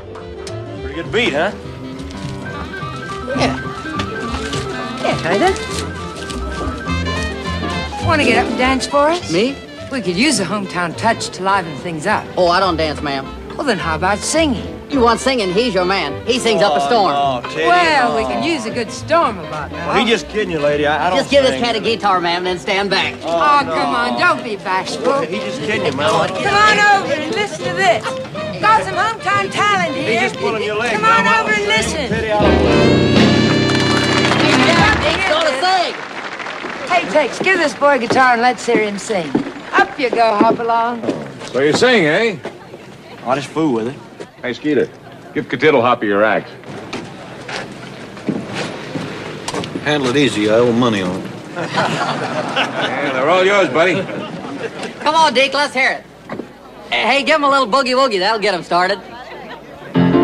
Pretty good beat, huh? Yeah. Yeah, kinda. Want to get up and dance for us? Me? We could use a hometown touch to liven things up. Oh, I don't dance, ma'am. Well, then how about singing? You want singing, he's your man. He sings up a storm. Oh, Teddy. Well, we can use a good storm about now. Well, he just kidding you, lady. I don't Just give this sing. cat a guitar, ma'am, and then stand back. Oh, come on, don't be bashful. He just kidding you, man. Come on over and listen to this. Got some hometown talent here. He's just pulling your leg. Come on over and listen. Teddy, I don't... He's gonna sing. Hey, Tex, give this boy a guitar and let's hear him sing. Up you go, Hopalong. So you sing, eh? I just fool with it. Hey, Skeeter, give Catiddle Hoppy your axe. Handle it easy. I owe money on it. Yeah, they're all yours, buddy. Come on, Deke, let's hear it. Hey, give him a little boogie-woogie. That'll get him started.